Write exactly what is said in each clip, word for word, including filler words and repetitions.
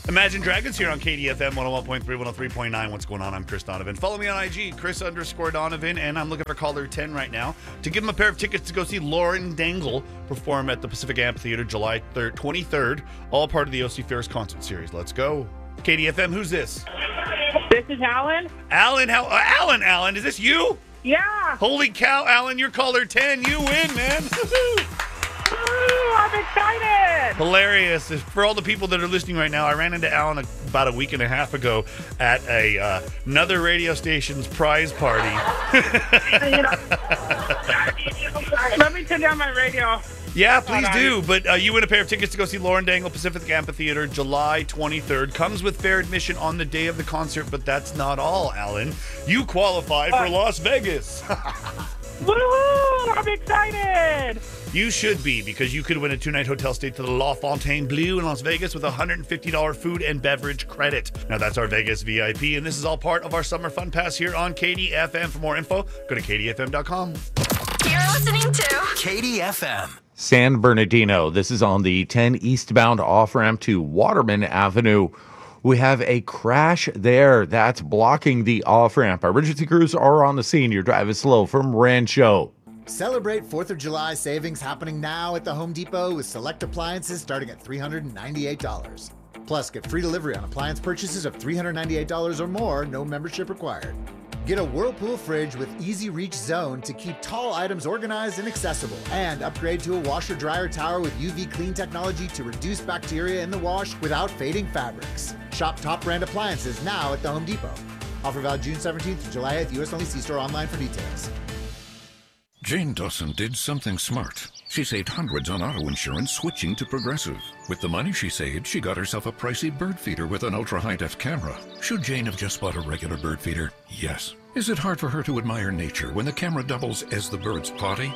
Imagine Dragons here on K D F M one oh one point three, one oh three point nine. What's going on? I'm Chris Donovan. Follow me on I G, Chris underscore Donovan, and I'm looking for caller ten right now to give him a pair of tickets to go see Lauren Daigle perform at the Pacific Amphitheater July twenty-third, all part of the O C Ferris concert series. Let's go. K D F M, who's this? This is Alan. Alan, how? Uh, Alan, Alan, is this you? Yeah. Holy cow, Alan, you're caller ten. You win, man. Ooh, I'm excited. Hilarious. For all the people that are listening right now, I ran into Alan a, about a week and a half ago at a uh, another radio station's prize party. Let me turn down my radio. Yeah, please do. But uh, you win a pair of tickets to go see Lauren Daigle, Pacific Amphitheater, July twenty-third. Comes with fair admission on the day of the concert, but that's not all, Alan. You qualify for Las Vegas. Woohoo! I'm excited. You should be, because you could win a two-night hotel stay to the La Fontaine Bleu in Las Vegas with a one hundred fifty dollars food and beverage credit. Now, that's our Vegas V I P, and this is all part of our Summer Fun Pass here on K D F M. For more info, go to K D F M dot com. You're listening to K D F M. San Bernardino. This is on the ten eastbound off-ramp to Waterman Avenue. We have a crash there that's blocking the off-ramp. Our emergency crews are on the scene. Your drive is slow from Rancho. Celebrate fourth of July savings happening now at the Home Depot with select appliances starting at three hundred ninety-eight dollars. Plus, get free delivery on appliance purchases of three hundred ninety-eight dollars or more, no membership required. Get a Whirlpool fridge with easy reach zone to keep tall items organized and accessible. And upgrade to a washer dryer tower with U V clean technology to reduce bacteria in the wash without fading fabrics. Shop top brand appliances now at the Home Depot. Offer valid June seventeenth to July eighth, U S only. See store online for details. Jane Dawson did something smart. She saved hundreds on auto insurance switching to Progressive. With the money she saved, she got herself a pricey bird feeder with an ultra-high-def camera. Should Jane have just bought a regular bird feeder? Yes. Is it hard for her to admire nature when the camera doubles as the bird's potty?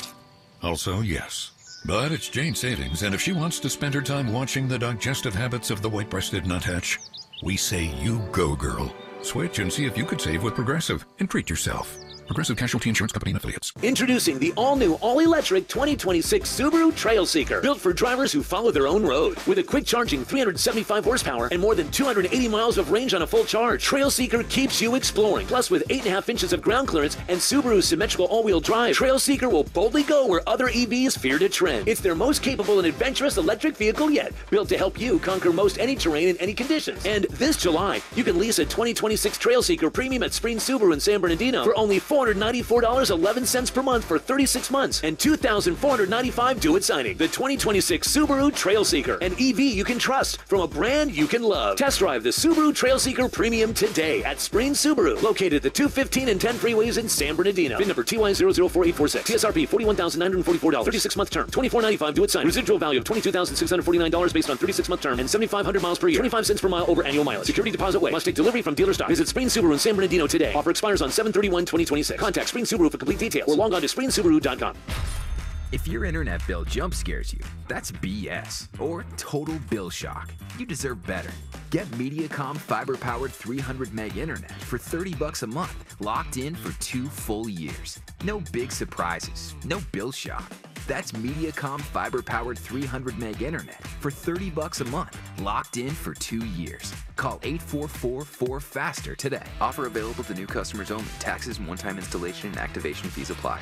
Also, yes. But it's Jane's savings, and if she wants to spend her time watching the digestive habits of the white-breasted nuthatch, we say you go, girl. Switch and see if you could save with Progressive and treat yourself. Progressive Casualty Insurance Company and Affiliates. Introducing the all-new, all-electric twenty twenty-six Subaru Trailseeker. Built for drivers who follow their own road. With a quick-charging three hundred seventy-five horsepower and more than two hundred eighty miles of range on a full charge, Trailseeker keeps you exploring. Plus, with eight point five inches of ground clearance and Subaru's symmetrical all-wheel drive, Trailseeker will boldly go where other E Vs fear to tread. It's their most capable and adventurous electric vehicle yet, built to help you conquer most any terrain in any conditions. And this July, you can lease a twenty twenty-six Trailseeker Premium at Spring Subaru in San Bernardino for only four hundred ninety-four dollars and eleven cents per month for thirty-six months and two thousand four hundred ninety-five dollars due at signing. The twenty twenty-six Subaru Trailseeker, an E V you can trust from a brand you can love. Test drive the Subaru Trailseeker Premium today at Spring Subaru, located at the two fifteen and ten freeways in San Bernardino. V I N number T Y zero zero four eight four six. T S R P forty-one thousand nine hundred forty-four dollars. thirty-six month term. twenty-four ninety-five due at signing. Residual value of twenty-two thousand six hundred forty-nine dollars based on thirty-six month term and seventy-five hundred miles per year. twenty-five cents per mile over annual mileage. Security deposit way. Must take delivery from dealer stock. Visit Spring Subaru in San Bernardino today. Offer expires on seven thirty-one twenty twenty-six. Contact Spring Subaru for complete details or log on to spring subaru dot com. If your internet bill jump scares you, that's B S or total bill shock. You deserve better. Get Mediacom fiber-powered three hundred meg internet for thirty bucks a month, locked in for two full years. No big surprises, no bill shock. That's Mediacom fiber-powered three hundred meg internet for thirty bucks a month, locked in for two years. Call eight four four four faster today. Offer available to new customers only. Taxes and one-time installation and activation fees apply.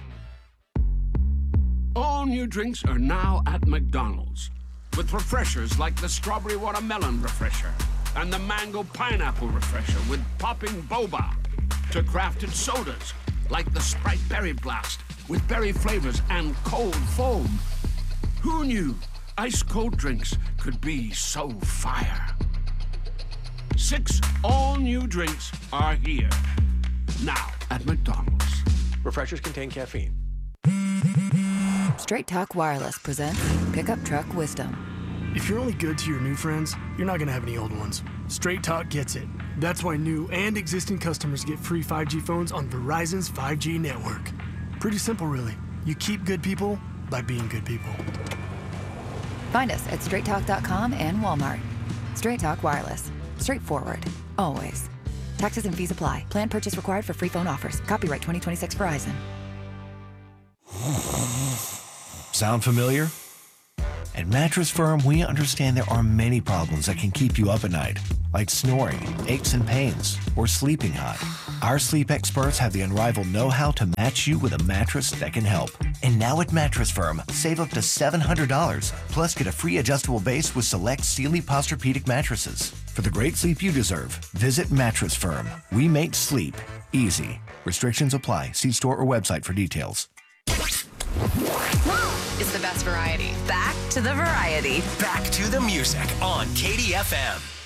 All new drinks are now at McDonald's, with refreshers like the Strawberry Watermelon Refresher and the Mango Pineapple Refresher with popping boba, to crafted sodas like the Sprite Berry Blast with berry flavors and cold foam. Who knew ice-cold drinks could be so fire? Six all-new drinks are here, now at McDonald's. Refreshers contain caffeine. Straight Talk Wireless presents Pickup Truck Wisdom. If you're only good to your new friends, you're not going to have any old ones. Straight Talk gets it. That's why new and existing customers get free five G phones on Verizon's five G network. Pretty simple, really. You keep good people by being good people. Find us at straight talk dot com and Walmart. Straight Talk Wireless. Straightforward. Always. Taxes and fees apply. Plan purchase required for free phone offers. Copyright twenty twenty-six Verizon. Sound familiar? At Mattress Firm, we understand there are many problems that can keep you up at night, like snoring, aches and pains, or sleeping hot. Our sleep experts have the unrivaled know-how to match you with a mattress that can help. And now at Mattress Firm, save up to seven hundred dollars, plus get a free adjustable base with select Sealy Posturepedic mattresses. For the great sleep you deserve, visit Mattress Firm. We make sleep easy. Restrictions apply. See store or website for details. It's the best variety. Back to the variety. Back to the music on K D F M.